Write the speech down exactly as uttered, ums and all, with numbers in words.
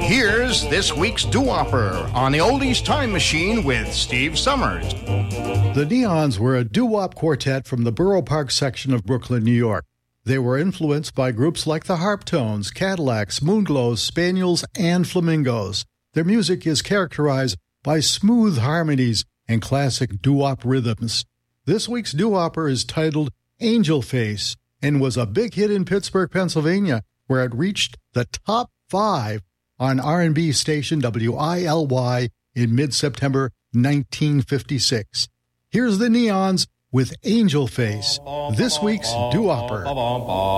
Here's this week's doo-wopper on the Oldies Time Machine with Steve Summers. The Neons were a doo-wop quartet from the Borough Park section of Brooklyn, New York. They were influenced by groups like the Harptones, Cadillacs, Moonglows, Spaniels, and Flamingos. Their music is characterized by smooth harmonies and classic doo-wop rhythms. This week's doo-wopper is titled Angel Face and was a big hit in Pittsburgh, Pennsylvania, where it reached the top five on R and B station W I L Y in mid-September nineteen fifty-six. Here's the Neons with Angel Face, this week's doo-wopper.